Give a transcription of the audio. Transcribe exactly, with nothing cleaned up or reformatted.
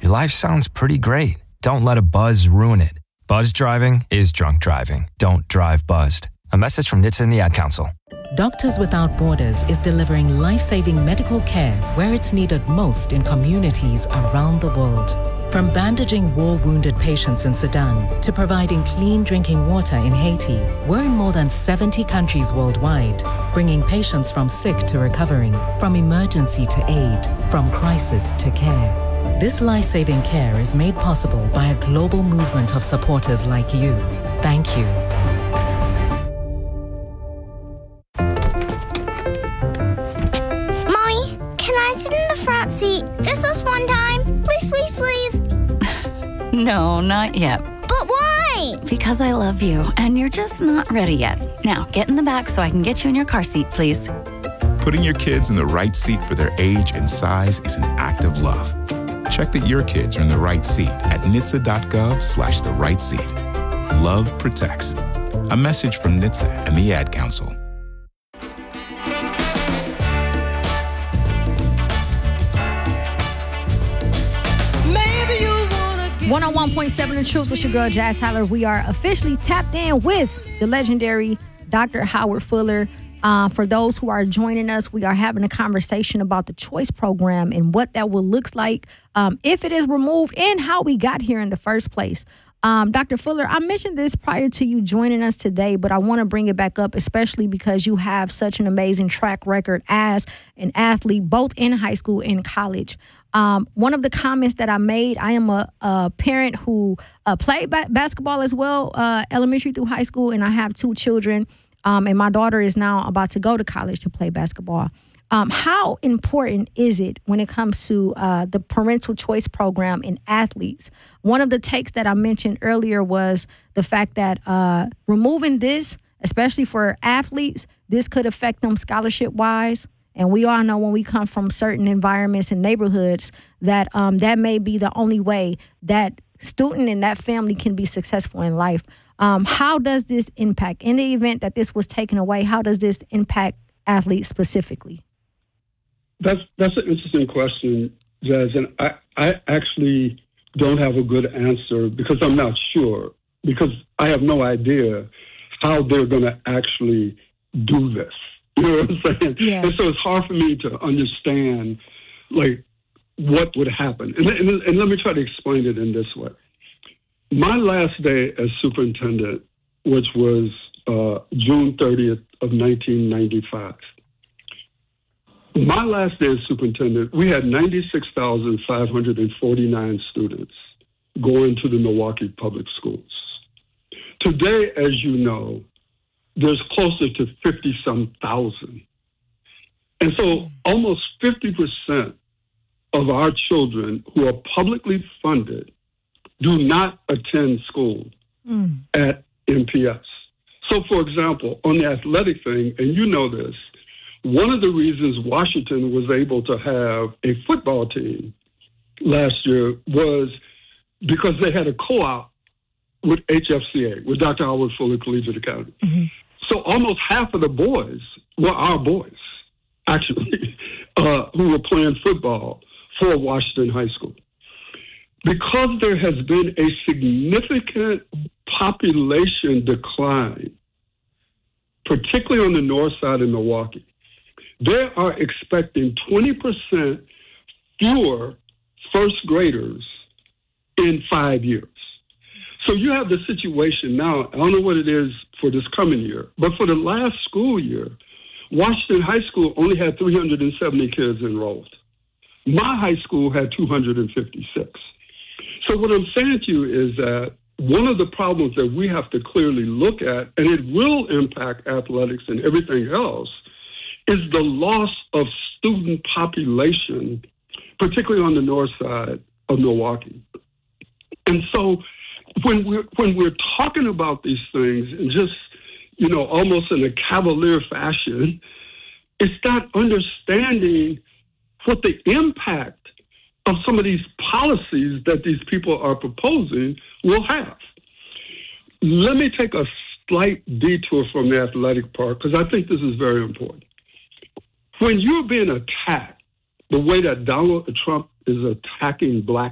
Your life sounds pretty great. Don't let a buzz ruin it. Buzz driving is drunk driving. Don't drive buzzed. A message from N H T S A and the Ad Council. Doctors Without Borders is delivering life-saving medical care where it's needed most in communities around the world. From bandaging war-wounded patients in Sudan to providing clean drinking water in Haiti, we're in more than seventy countries worldwide, bringing patients from sick to recovering, from emergency to aid, from crisis to care. This life-saving care is made possible by a global movement of supporters like you. Thank you. Mommy, can I sit in the front seat just this one time? Please, please, please. No, not yet. But why? Because I love you, and you're just not ready yet. Now, get in the back so I can get you in your car seat, please. Putting your kids in the right seat for their age and size is an act of love. Check that your kids are in the right seat at N H T S A dot gov slash the right seat. Love protects. A message from N H T S A and the Ad Council. one oh one point seven The Truth with your girl, Jazz Tyler. We are officially tapped in with the legendary Doctor Howard Fuller. Uh, for those who are joining us, we are having a conversation about the choice program and what that will look like um, if it is removed and how we got here in the first place. Um, Doctor Fuller, I mentioned this prior to you joining us today, but I want to bring it back up, especially because you have such an amazing track record as an athlete, both in high school and college. Um, one of the comments that I made, I am a, a parent who uh, played ba- basketball as well, uh, elementary through high school, and I have two children, um, and my daughter is now about to go to college to play basketball. Um, how important is it when it comes to uh, the parental choice program in athletes? One of the takes that I mentioned earlier was the fact that uh, removing this, especially for athletes, this could affect them scholarship-wise. And we all know when we come from certain environments and neighborhoods that um, that may be the only way that student and that family can be successful in life. Um, how does this impact, in the event that this was taken away, how does this impact athletes specifically? That's that's an interesting question, Jazz, and I, I actually don't have a good answer because I'm not sure, because I have no idea how they're going to actually do this. You know what I'm saying? Yeah. And so it's hard for me to understand, like, what would happen. And, and, and let me try to explain it in this way. My last day as superintendent, which was uh, June thirtieth of nineteen ninety-five, my last day as superintendent, we had ninety-six thousand five hundred forty-nine students going to the Milwaukee Public Schools. Today, as you know, there's closer to fifty-some thousand. And so almost fifty percent of our children who are publicly funded do not attend school mm. at M P S. So, for example, on the athletic thing, and you know this, one of the reasons Washington was able to have a football team last year was because they had a co-op with H F C A, with Doctor Howard Fuller Collegiate Academy. Mm-hmm. So almost half of the boys were our boys, actually, uh, who were playing football for Washington High School. Because there has been a significant population decline, particularly on the north side of Milwaukee, they are expecting twenty percent fewer first graders in five years. So you have the situation now, I don't know what it is for this coming year, but for the last school year, Washington High School only had three hundred seventy kids enrolled. My high school had two hundred fifty-six. So what I'm saying to you is that one of the problems that we have to clearly look at, and it will impact athletics and everything else, is the loss of student population, particularly on the north side of Milwaukee. And so when we're, when we're talking about these things and just, you know, almost in a cavalier fashion, it's not understanding what the impact of some of these policies that these people are proposing will have. Let me take a slight detour from the athletic part, because I think this is very important. When you're being attacked the way that Donald Trump is attacking black